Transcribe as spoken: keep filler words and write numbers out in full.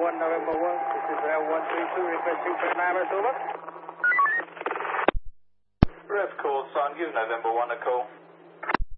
one, November one. This is L one three two, requesting for Navis, over. Rev call, son. Give November one a call.